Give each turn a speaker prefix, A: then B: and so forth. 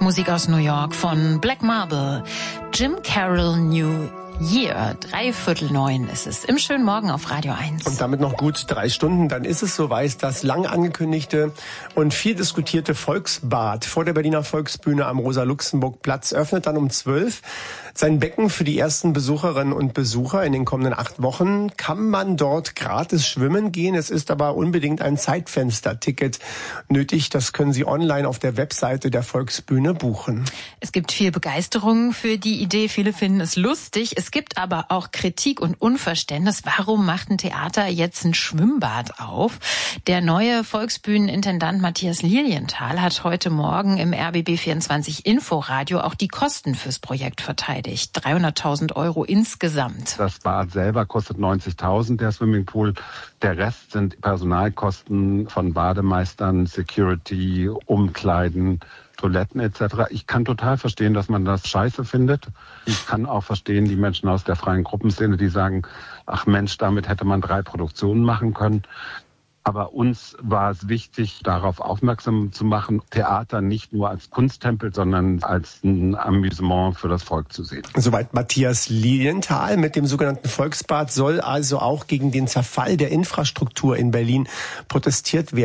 A: Popmusik aus New York von Black Marble. Jim Carroll New Year, 8:45 ist es. Im schönen Morgen auf Radio 1.
B: Und damit noch gut 3 Stunden, dann ist es soweit. Das lang angekündigte und viel diskutierte Volksbad vor der Berliner Volksbühne am Rosa-Luxemburg-Platz öffnet dann um 12 sein Becken für die ersten Besucherinnen und Besucher. In den kommenden 8 Wochen kann man dort gratis schwimmen gehen. Es ist aber unbedingt ein Zeitfenster-Ticket nötig. Das können Sie online auf der Webseite der Volksbühne buchen.
A: Es gibt viel Begeisterung für die Idee. Viele finden es lustig. Es gibt aber auch Kritik und Unverständnis. Warum macht ein Theater jetzt ein Schwimmbad auf? Der neue Volksbühnenintendant Matthias Lilienthal hat heute Morgen im RBB24 Inforadio auch die Kosten fürs Projekt verteidigt. 300.000 € insgesamt.
C: Das Bad selber kostet 90.000, der Swimmingpool. Der Rest sind Personalkosten von Bademeistern, Security, Umkleiden, Toiletten etc. Ich kann total verstehen, dass man das scheiße findet. Ich kann auch verstehen, die Menschen aus der freien Gruppenszene, die sagen, ach Mensch, damit hätte man 3 Produktionen machen können. Aber uns war es wichtig, darauf aufmerksam zu machen, Theater nicht nur als Kunsttempel, sondern als ein Amüsement für das Volk zu sehen.
B: Soweit Matthias Lilienthal. Mit dem sogenannten Volksbad soll also auch gegen den Zerfall der Infrastruktur in Berlin protestiert werden.